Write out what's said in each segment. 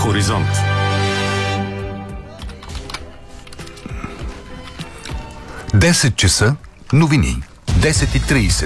Хоризонт. Десет часа. Новини. 10:30.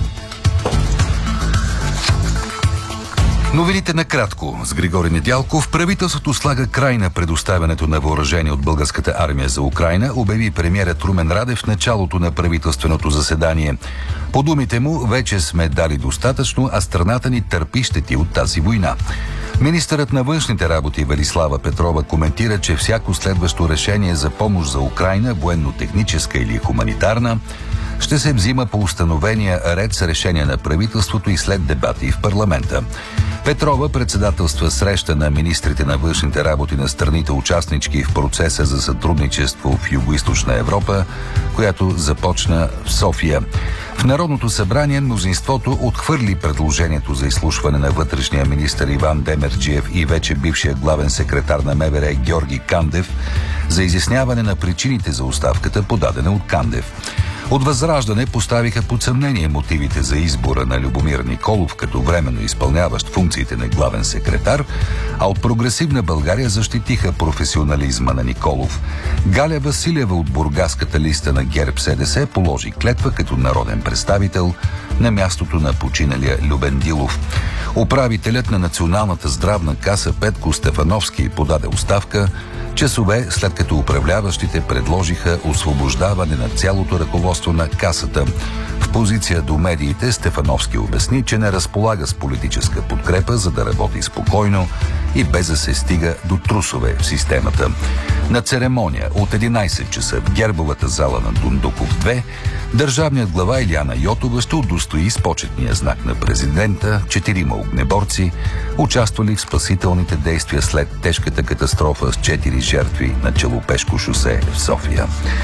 Новините накратко с Григорий Недялков. Правителството слага край на предоставянето на въоръжение от българската армия за Украйна, обяви премиерът Румен Радев в началото на правителственото заседание. По думите му, вече сме дали достатъчно, а страната ни търпи щети от тази война. Министърът на външните работи Велислава Петрова коментира, че всяко следващо решение за помощ за Украйна, военно-техническа или хуманитарна, ще се взима по установения ред с решение на правителството и след дебати в парламента. Петрова председателства среща на министрите на външните работи на страните участнички в процеса за сътрудничество в Югоизточна Европа, която започна в София. В Народното събрание мнозинството отхвърли предложението за изслушване на вътрешния министър Иван Демерджиев и вече бившия главен секретар на МВР Георги Кандев за изясняване на причините за оставката, подадена от Кандев. От Възраждане поставиха под съмнение мотивите за избора на Любомир Николов като временно изпълняващ функциите на главен секретар, а от Прогресивна България защитиха професионализма на Николов. Галя Василева от бургаската листа на ГЕРБ-СДС положи клетва като народен представител на мястото на починалия Любен Дилов. Управителят на Националната здравна каса Петко Стефановски подаде оставка часове след като управляващите предложиха освобождаване на цялото ръководство на касата. В позиция до медиите Стефановски обясни, че не разполага с политическа подкрепа, за да работи спокойно и без да се стига до трусове в системата. На церемония от 11 часа в гербовата зала на Дундуков 2 държавният глава Илияна Йотова ще удостои с почетния знак на президента 4 огнеборци, участвали в спасителните действия след тежката катастрофа с 4 жертви на Челопешко шосе в София.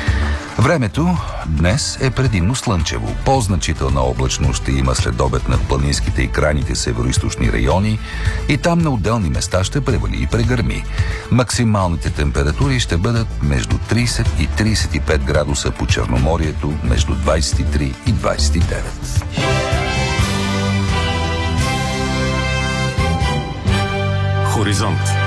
Времето днес е предимно слънчево. По-значителна облачност ще има след обед над планинските и крайните североизточни райони и там на отделни места ще превали и прегърми. Максималните температури ще бъдат между 30 и 35 градуса по Черноморието, между 23 и 29. Хоризонт.